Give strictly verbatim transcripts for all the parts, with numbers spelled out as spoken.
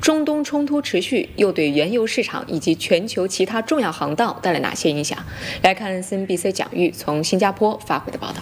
中东冲突持续，又对原油市场以及全球其他重要航道带来哪些影响？来看 C N B C 蒋玉从新加坡发回的报道。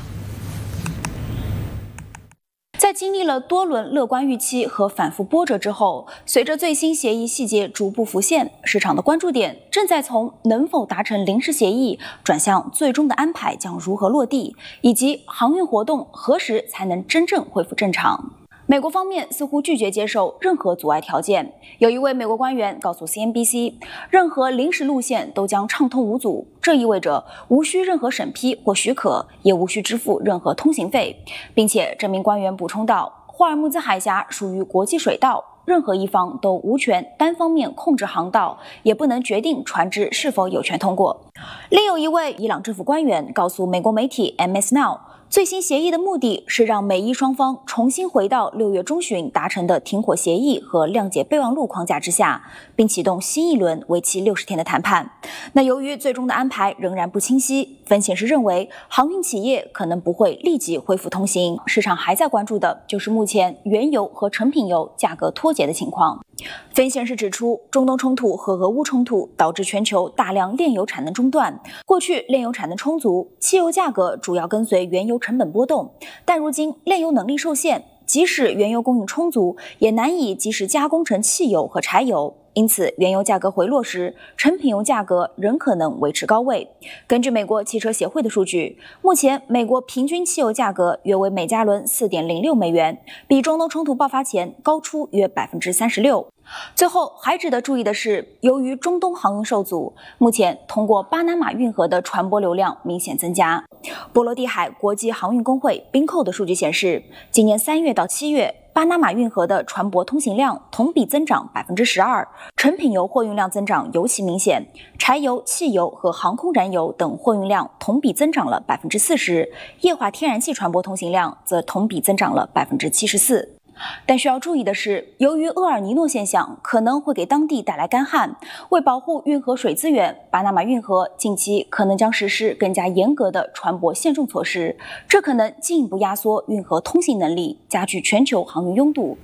在经历了多轮乐观预期和反复波折之后，随着最新协议细节逐步浮现，市场的关注点正在从能否达成临时协议转向最终的安排将如何落地，以及航运活动何时才能真正恢复正常。美国方面似乎拒绝接受任何阻碍条件。有一位美国官员告诉 C N B C， 任何临时路线都将畅通无阻，这意味着无需任何审批或许可，也无需支付任何通行费，并且这名官员补充道，霍尔木兹海峡属于国际水道，任何一方都无权单方面控制航道，也不能决定船只是否有权通过。另有一位伊朗政府官员告诉美国媒体 M S Now，最新协议的目的是让美伊双方重新回到六月中旬达成的停火协议和谅解备忘录框架之下，并启动新一轮为期六十天的谈判。那由于最终的安排仍然不清晰，分析师认为航运企业可能不会立即恢复通行，市场还在关注的就是目前原油和成品油价格脱节的情况。分析师指出，中东冲突和俄乌冲突导致全球大量炼油产能中断，过去炼油产能充足，汽油价格主要跟随原油成本波动，但如今炼油能力受限，即使原油供应充足，也难以及时加工成汽油和柴油。因此，原油价格回落时，成品油价格仍可能维持高位。根据美国汽车协会的数据，目前美国平均汽油价格约为每加仑 四点零六美元，比中东冲突爆发前高出约 百分之三十六。最后还值得注意的是，由于中东航运受阻，目前通过巴拿马运河的船舶流量明显增加。波罗的海国际航运工会冰扣的数据显示，今年三月到七月，巴拿马运河的船舶通行量同比增长 百分之十二， 成品油货运量增长尤其明显，柴油、汽油和航空燃油等货运量同比增长了 百分之四十， 液化天然气船舶通行量则同比增长了 百分之七十四。但需要注意的是，由于厄尔尼诺现象可能会给当地带来干旱，为保护运河水资源，巴拿马运河近期可能将实施更加严格的船舶限重措施，这可能进一步压缩运河通行能力，加剧全球航运拥堵。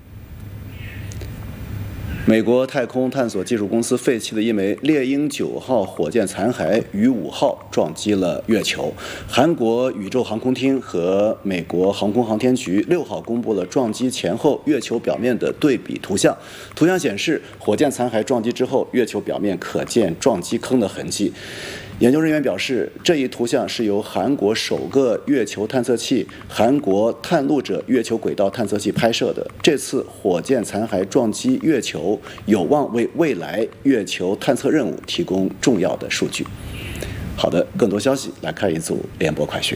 美国太空探索技术公司废弃的一枚猎鹰九号火箭残骸于五号撞击了月球。韩国宇宙航空厅和美国航空航天局六号公布了撞击前后月球表面的对比图像。图像显示，火箭残骸撞击之后，月球表面可见撞击坑的痕迹。研究人员表示，这一图像是由韩国首个月球探测器韩国探路者月球轨道探测器拍摄的。这次火箭残骸撞击月球，有望为未来月球探测任务提供重要的数据。好的，更多消息来看一组联播快讯。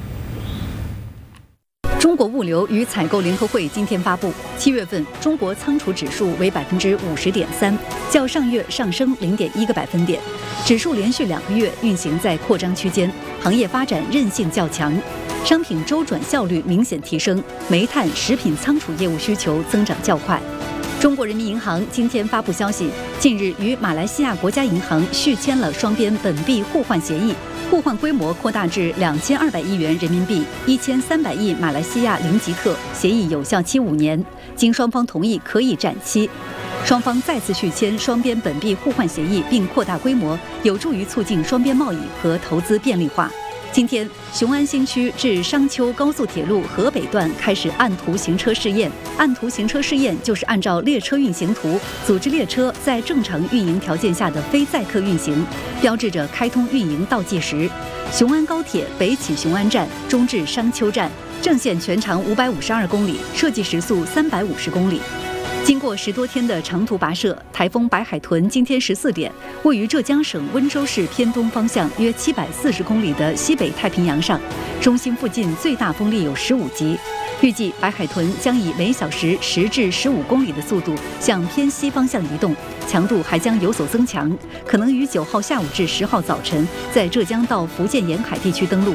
中国物流与采购联合会今天发布，七月份中国仓储指数为百分之五十点三，较上月上升零点一个百分点。指数连续两个月运行在扩张区间，行业发展韧性较强，商品周转效率明显提升，煤炭、食品仓储业务需求增长较快。中国人民银行今天发布消息，近日与马来西亚国家银行续签了双边本币互换协议，互换规模扩大至两千二百亿元人民币，一千三百亿马来西亚林吉特，协议有效期五年，经双方同意可以展期。双方再次续签双边本币互换协议，并扩大规模，有助于促进双边贸易和投资便利化。今天，雄安新区至商丘高速铁路河北段开始按图行车试验。按图行车试验就是按照列车运行图，组织列车在正常运营条件下的非载客运行，标志着开通运营倒计时。雄安高铁北起雄安站，中至商丘站，正线全长五百五十二公里，设计时速三百五十公里。经过十多天的长途跋涉，台风白海豚今天十四点，位于浙江省温州市偏东方向约七百四十公里的西北太平洋上，中心附近最大风力有十五级。预计白海豚将以每小时十至十五公里的速度向偏西方向移动，强度还将有所增强，可能于九号下午至十号早晨在浙江到福建沿海地区登陆。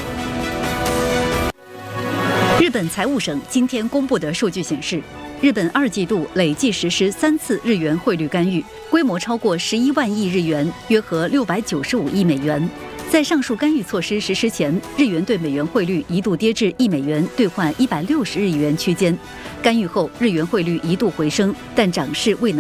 日本财务省今天公布的数据显示，日本二季度累计实施三次日元汇率干预，规模超过十一万亿日元，约合六百九十五亿美元。在上述干预措施实施前，日元对美元汇率一度跌至一美元兑换一百六十日元区间。干预后，日元汇率一度回升，但涨势未能